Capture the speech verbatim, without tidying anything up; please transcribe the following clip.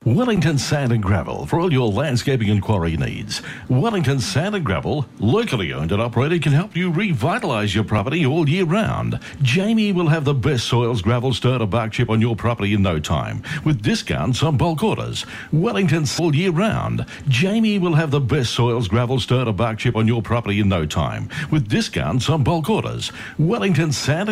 Wellington Sand and Gravel for all your landscaping and quarry needs. Wellington Sand and Gravel, locally owned and operated, can help you revitalise your property all year round. Jamie will have the best soils, gravel, stone or bark chip on your property in no time, with discounts on bulk orders. Wellington all year round. Jamie will have the best soils, gravel, stone or bark chip on your property in no time, with discounts on bulk orders. Wellington Sand